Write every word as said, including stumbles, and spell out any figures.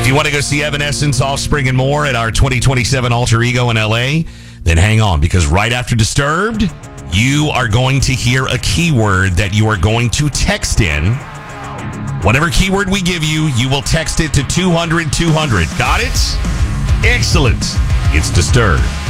If you want to go see Evanescence, Offspring, and more at our twenty twenty-seven Alter Ego in L A, then hang on, because right after Disturbed, you are going to hear a keyword that you are going to text in. Whatever keyword we give you, you will text it to two hundred two hundred. Got it? Excellent. It's Disturbed.